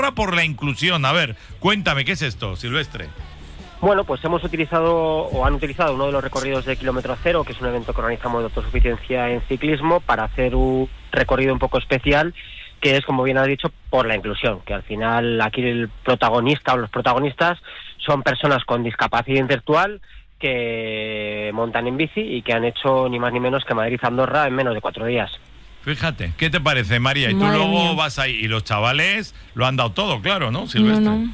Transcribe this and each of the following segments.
Andorra por la inclusión. A ver, cuéntame, ¿qué es esto, Silvestre? Bueno, pues hemos utilizado, o han utilizado uno de los recorridos de Kilómetro Cero, que es un evento que organizamos de autosuficiencia en ciclismo, para hacer un recorrido un poco especial, que es, como bien has dicho, por la inclusión, que al final aquí el protagonista o los protagonistas son personas con discapacidad intelectual que montan en bici y que han hecho ni más ni menos que Madrid-Andorra en menos de 4 días. Fíjate, ¿qué te parece, María? Y tú luego vas ahí, y los chavales lo han dado todo, claro, ¿no, Silvestre? No.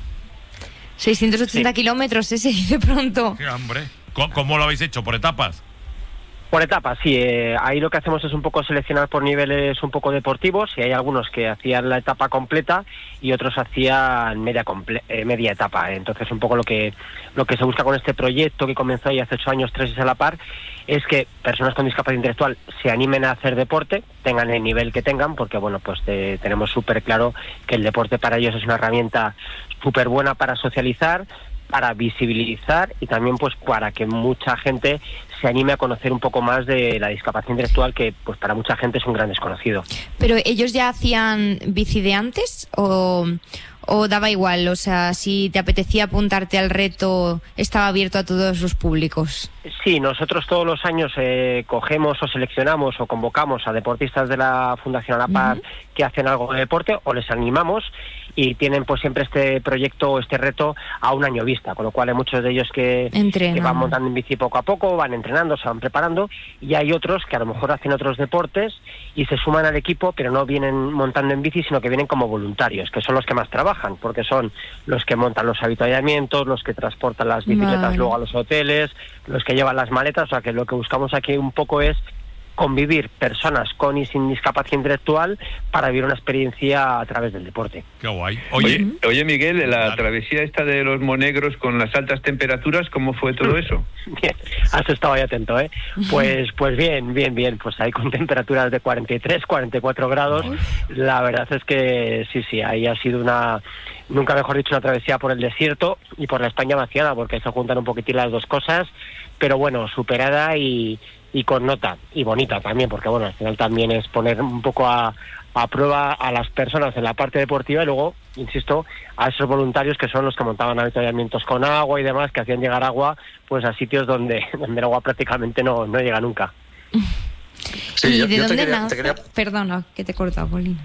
680 kilómetros ese, de pronto. Sí, hombre. ¿Cómo lo habéis hecho? ¿Por etapas? Por etapas, sí. Ahí lo que hacemos es un poco seleccionar por niveles un poco deportivos, y hay algunos que hacían la etapa completa y otros hacían media etapa. Entonces, un poco lo que se busca con este proyecto que comenzó ya hace 8 años, 3 a la par, es que personas con discapacidad intelectual se animen a hacer deporte, tengan el nivel que tengan, porque bueno, pues tenemos súper claro que el deporte para ellos es una herramienta súper buena para socializar, para visibilizar y también pues para que mucha gente se anime a conocer un poco más de la discapacidad intelectual, que pues para mucha gente es un gran desconocido. ¿Pero ellos ya hacían bici de antes o daba igual? O sea, si te apetecía apuntarte al reto, ¿estaba abierto a todos los públicos? Sí, nosotros todos los años cogemos o seleccionamos o convocamos a deportistas de la Fundación A la Paz que hacen algo de deporte, o les animamos, y tienen pues siempre este proyecto o este reto a un año vista, con lo cual hay muchos de ellos que van montando en bici poco a poco, van entrenando, se van preparando, y hay otros que a lo mejor hacen otros deportes y se suman al equipo, pero no vienen montando en bici, sino que vienen como voluntarios, que son los que más trabajan, porque son los que montan los avituallamientos, los que transportan las bicicletas luego a los hoteles, los que llevan las maletas. O sea que lo que buscamos aquí un poco es convivir personas con y sin discapacidad intelectual para vivir una experiencia a través del deporte. Qué guay. Oye, Miguel, la travesía esta de los Monegros con las altas temperaturas, ¿cómo fue todo eso? Bien, has estado ahí atento, ¿eh? Pues bien. Pues ahí con temperaturas de 43, 44 grados. La verdad es que sí, ahí ha sido nunca mejor dicho, una travesía por el desierto y por la España vaciada, porque se juntan un poquitín las dos cosas, pero bueno, superada y con nota, y bonita también, porque bueno, al final también es poner un poco a prueba a las personas en la parte deportiva, y luego, insisto, a esos voluntarios que son los que montaban avituallamientos con agua y demás, que hacían llegar agua pues a sitios donde el agua prácticamente no llega nunca. Sí, ¿y de dónde nace? Perdona, que te he cortado, Paulina.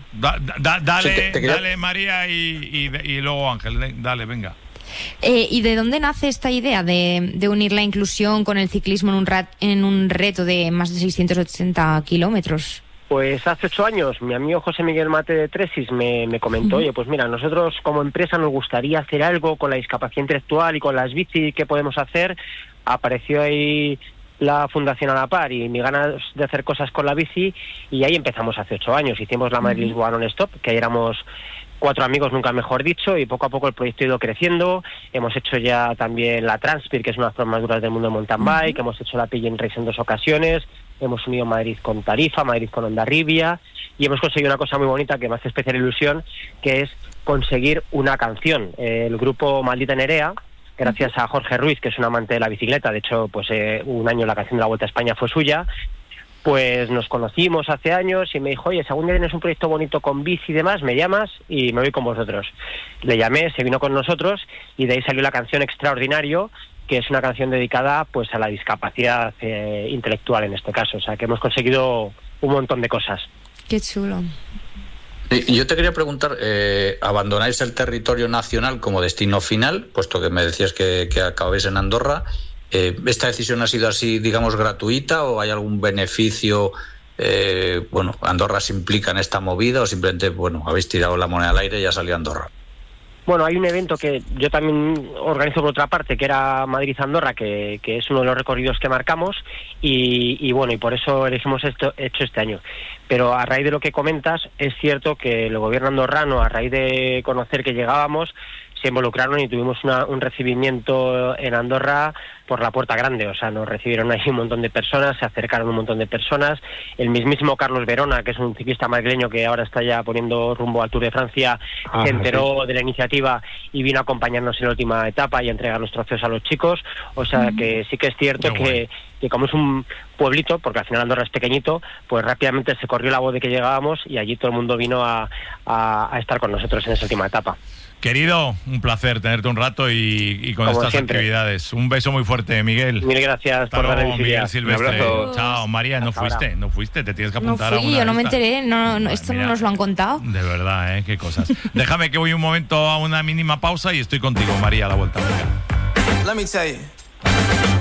Dale, María, y luego Ángel, dale, venga. ¿Y de dónde nace esta idea de unir la inclusión con el ciclismo en un reto de más de 680 kilómetros? Pues hace 8 años mi amigo José Miguel Mate de Tresis me comentó, oye, pues mira, nosotros como empresa nos gustaría hacer algo con la discapacidad intelectual y con las bici, ¿qué podemos hacer? Apareció ahí la Fundación A la Par y mis ganas de hacer cosas con la bici, y ahí empezamos hace 8 años. Hicimos la Madrid-Lisboa non-stop, que éramos 4 amigos, nunca mejor dicho, y poco a poco el proyecto ha ido creciendo. Hemos hecho ya también la Transpir, que es una de las formas más duras del mundo de mountain bike, hemos hecho la Pillin Race en 2 ocasiones, hemos unido Madrid con Tarifa, Madrid con Hondarribia, y hemos conseguido una cosa muy bonita que me hace especial ilusión, que es conseguir una canción. El grupo Maldita Nerea, gracias a Jorge Ruiz, que es un amante de la bicicleta, de hecho, pues un año la canción de la Vuelta a España fue suya, pues nos conocimos hace años y me dijo, oye, si algún día tienes un proyecto bonito con bici y demás, me llamas y me voy con vosotros. Le llamé, se vino con nosotros, y de ahí salió la canción Extraordinario, que es una canción dedicada pues a la discapacidad intelectual en este caso. O sea, que hemos conseguido un montón de cosas. Qué chulo. Y yo te quería preguntar, ¿abandonáis el territorio nacional como destino final, puesto que me decías que acabáis en Andorra? ¿Esta decisión ha sido así, digamos, gratuita, o hay algún beneficio? ¿Andorra se implica en esta movida, o simplemente, habéis tirado la moneda al aire y ya salió Andorra? Bueno, hay un evento que yo también organizo por otra parte, que era Madrid-Andorra, que es uno de los recorridos que marcamos, y por eso hemos hecho este año. Pero a raíz de lo que comentas, es cierto que el gobierno andorrano, a raíz de conocer que llegábamos, se involucraron y tuvimos un recibimiento en Andorra por la puerta grande. O sea, nos recibieron ahí un montón de personas, se acercaron un montón de personas. El mismísimo Carlos Verona, que es un ciclista madrileño que ahora está ya poniendo rumbo al Tour de Francia, se enteró de la iniciativa y vino a acompañarnos en la última etapa y a entregar los trofeos a los chicos. O sea, que sí que es cierto que como es un pueblito, porque al final Andorra es pequeñito, pues rápidamente se corrió la voz de que llegábamos y allí todo el mundo vino a estar con nosotros en esa última etapa. Querido, un placer tenerte un rato y con Como estas siempre. actividades. Un beso muy fuerte, Miguel. Mil gracias por darle visibilidad. Miguel Silvestre. Un abrazo. Chao, María, no fuiste, te tienes que No apuntar a fui, una yo no me lista. enteré, esto no nos lo han contado. De verdad, qué cosas. Déjame que voy un momento a una mínima pausa y estoy contigo, María, a la vuelta. Venga. Let me tell you.